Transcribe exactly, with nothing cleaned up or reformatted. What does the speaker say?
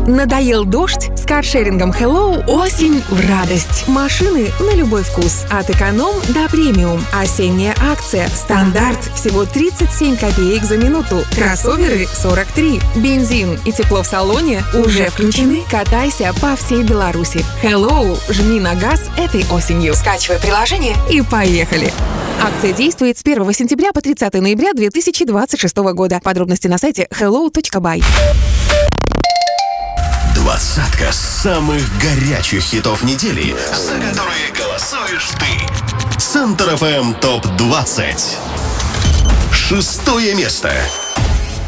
Надоел дождь? С каршерингом Hello осень в радость. Машины на любой вкус. От эконом до премиум. Осенняя акция. Стандарт всего тридцать семь копеек за минуту. Кроссоверы сорок три. Бензин и тепло в салоне уже включены. Катайся по всей Беларуси. Hello, жми на газ этой осенью. Скачивай приложение и поехали. Акция действует с первого сентября по тридцатое ноября две тысячи двадцать шестого года. Подробности на сайте hello точка бай. Двадцатка самых горячих хитов недели, за которые голосуешь ты. Центр эф эм топ двадцать. Шестое место.